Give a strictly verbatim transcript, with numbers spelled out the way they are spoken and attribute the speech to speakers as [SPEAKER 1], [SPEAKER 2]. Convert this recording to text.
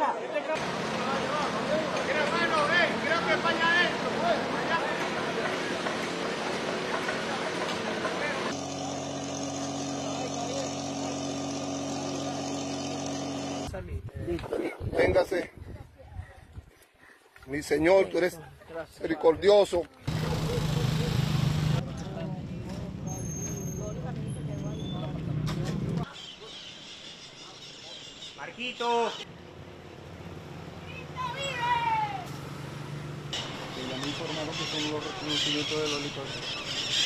[SPEAKER 1] Mira, hermano, ven, creo que falla esto, pues, allá.
[SPEAKER 2] Véngase. Mi Señor, tú eres misericordioso.
[SPEAKER 1] Marquito.
[SPEAKER 3] Ya me informaron que son los reconocimientos de los licores.